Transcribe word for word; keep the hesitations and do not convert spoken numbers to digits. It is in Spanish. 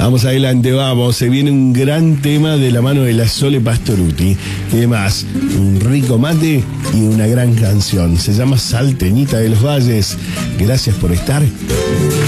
Vamos adelante, vamos. Se viene un gran tema de la mano de la Sole Pastoruti. Y además, un rico mate y una gran canción. Se llama Salteñita de los Valles. Gracias por estar.